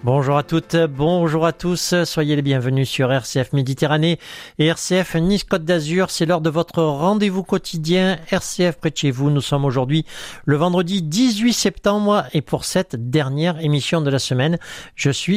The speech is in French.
Bonjour à toutes, bonjour à tous, soyez les bienvenus sur RCF Méditerranée et RCF Nice-Côte d'Azur. C'est l'heure de votre rendez-vous quotidien RCF près de chez vous. Nous sommes aujourd'hui le vendredi 18 septembre et pour cette dernière émission de la semaine, je suis